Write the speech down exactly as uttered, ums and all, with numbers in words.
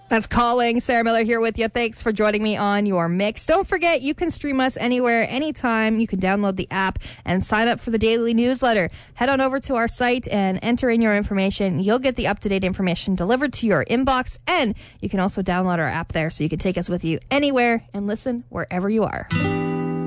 That's Calling. Sarah Miller here with you. Thanks for joining me on your mix. Don't forget, you can stream us anywhere, anytime. You can download the app and sign up for the daily newsletter. Head on over to our site and enter in your information. You'll get the up-to-date information delivered to your inbox, and you can also download our app there so you can take us with you anywhere and listen wherever you are.